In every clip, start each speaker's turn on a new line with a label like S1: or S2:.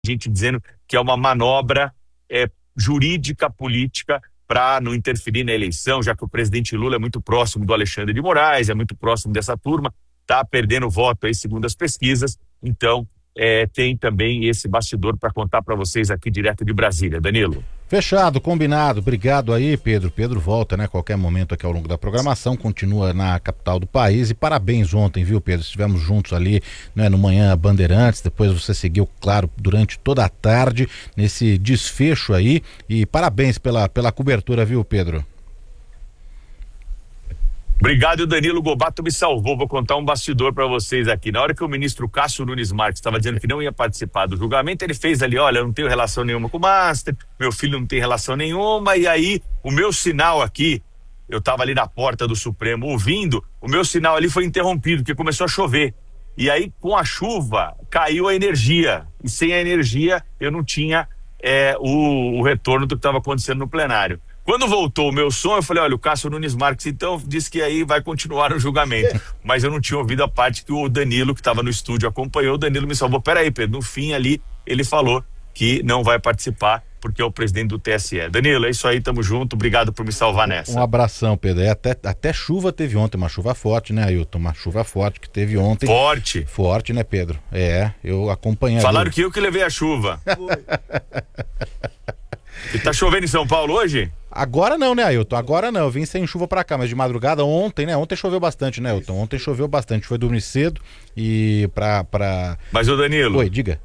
S1: gente dizendo que é uma manobra jurídica, política, para não interferir na eleição, já que o presidente Lula é muito próximo do Alexandre de Moraes, é muito próximo dessa turma, está perdendo voto aí segundo as pesquisas, então tem também esse bastidor para contar para vocês aqui direto de Brasília. Danilo.
S2: Fechado, combinado. Obrigado aí, Pedro. Pedro volta, né? Qualquer momento aqui ao longo da programação, continua na capital do país e parabéns ontem, viu, Pedro? Estivemos juntos ali, né, no Manhã Bandeirantes, depois você seguiu, claro, durante toda a tarde nesse desfecho aí e parabéns pela cobertura, viu, Pedro?
S1: Obrigado, Danilo. Gobato me salvou. Vou contar um bastidor para vocês aqui. Na hora que o ministro Cássio Nunes Marques estava dizendo que não ia participar do julgamento, ele fez ali, olha, eu não tenho relação nenhuma com o Master, meu filho não tem relação nenhuma, e aí o meu sinal aqui, eu estava ali na porta do Supremo ouvindo, o meu sinal ali foi interrompido, porque começou a chover. E aí, com a chuva, caiu a energia. E sem a energia, eu não tinha o retorno do que estava acontecendo no plenário. Quando voltou o meu som, eu falei, olha, o Cássio Nunes Marques então disse que aí vai continuar o julgamento, mas eu não tinha ouvido a parte que o Danilo, que estava no estúdio, acompanhou. O Danilo me salvou. Peraí, Pedro, no fim ali ele falou que não vai participar porque é o presidente do TSE. Danilo, é isso aí, tamo junto, obrigado por me salvar nessa.
S2: Um abração, Pedro. Até chuva teve ontem, uma chuva forte, né, Ailton? Uma chuva forte que teve ontem. Forte, né, Pedro? Eu acompanhei.
S1: Falaram que eu que levei a chuva. E tá chovendo em São Paulo hoje?
S2: Agora não, né, Ailton? Agora não, eu vim sem chuva pra cá, mas de madrugada ontem, né? Ontem choveu bastante, né, Ailton? Ontem choveu bastante, foi dormir cedo e
S1: Mas, ô Danilo...
S2: Oi, diga.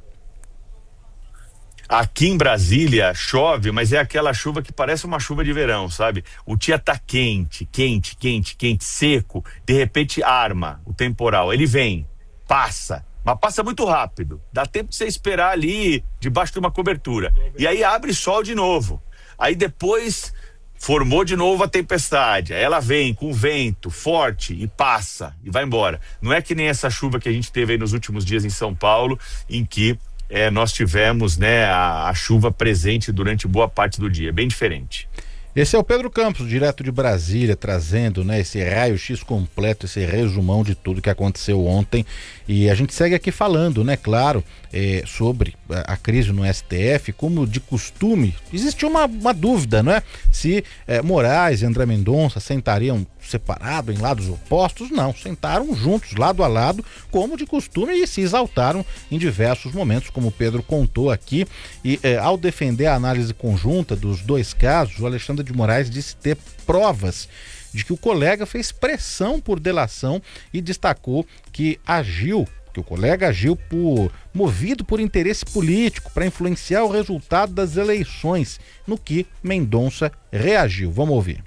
S1: Aqui em Brasília chove, mas é aquela chuva que parece uma chuva de verão, sabe? O dia tá quente, seco, de repente arma o temporal, ele vem, passa, mas passa muito rápido, dá tempo de você esperar ali debaixo de uma cobertura, e aí abre sol de novo, aí depois formou de novo a tempestade, aí ela vem com vento forte e passa e vai embora. Não é que nem essa chuva que a gente teve aí nos últimos dias em São Paulo, em que nós tivemos, né, a chuva presente durante boa parte do dia, bem diferente.
S2: Esse é o Pedro Campos, direto de Brasília, trazendo, né, esse raio-x completo, esse resumão de tudo que aconteceu ontem. E a gente segue aqui falando, né, claro, sobre a crise no STF, como de costume. Existiu uma dúvida, não é? Se Moraes e André Mendonça sentariam separado, em lados opostos. Não, sentaram juntos, lado a lado, como de costume, e se exaltaram em diversos momentos, como o Pedro contou aqui. E ao defender a análise conjunta dos dois casos, o Alexandre de Moraes disse ter provas de que o colega fez pressão por delação e destacou que o colega agiu movido por interesse político para influenciar o resultado das eleições, no que Mendonça reagiu. Vamos ouvir.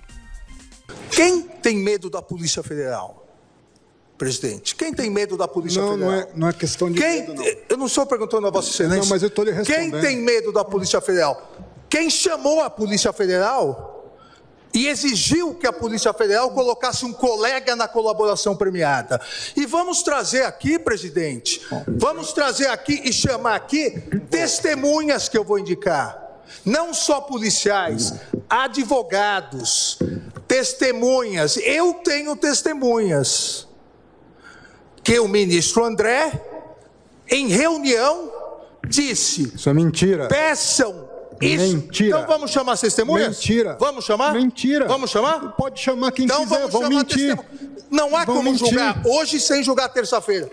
S3: Quem tem medo da Polícia Federal, presidente? Quem tem medo da Polícia Federal?
S4: Não é questão de medo, não.
S3: Eu não estou perguntando a Vossa Excelência.
S4: Não, mas eu estou lhe respondendo.
S3: Quem tem medo da Polícia Federal? Quem chamou a Polícia Federal e exigiu que a Polícia Federal colocasse um colega na colaboração premiada. E vamos trazer aqui, presidente, vamos trazer aqui e chamar aqui testemunhas que eu vou indicar. Não só policiais, advogados, testemunhas. Eu tenho testemunhas que o ministro André, em reunião, disse...
S4: Isso é mentira.
S3: Peçam isso.
S4: Mentira.
S3: Então vamos chamar as testemunhas?
S4: Mentira.
S3: Vamos chamar?
S4: Mentira.
S3: Vamos chamar?
S4: Pode chamar quem
S3: então
S4: quiser, vão mentir.
S3: Não há
S4: vão
S3: como
S4: mentir.
S3: julgar hoje sem julgar terça-feira.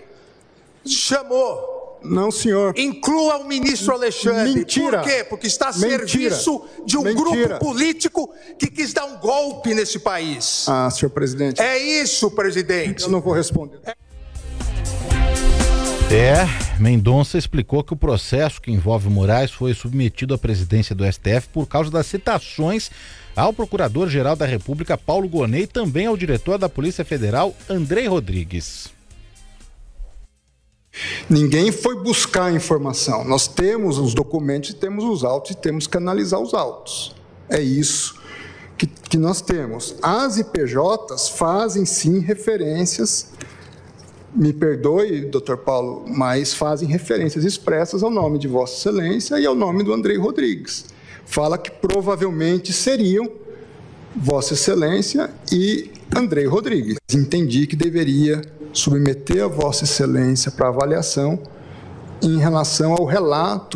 S3: Chamou.
S4: Não, senhor.
S3: Inclua o ministro Alexandre.
S4: Mentira.
S3: Por quê? Porque está a serviço de um grupo político que quis dar um golpe nesse país.
S4: Ah, senhor presidente.
S3: É isso, presidente.
S4: Eu não vou responder.
S2: Mendonça explicou que o processo que envolve Moraes foi submetido à presidência do STF por causa das citações ao Procurador-Geral da República, Paulo Gonet, e também ao diretor da Polícia Federal, Andrei Rodrigues.
S4: Ninguém foi buscar a informação. Nós temos os documentos, temos os autos e temos que analisar os autos. É isso que nós temos. As IPJs fazem sim referências, me perdoe, doutor Paulo, mas fazem referências expressas ao nome de Vossa Excelência e ao nome do Andrei Rodrigues. Fala que provavelmente seriam Vossa Excelência e Andrei Rodrigues. Entendi que deveria submeter a Vossa Excelência para avaliação em relação ao relato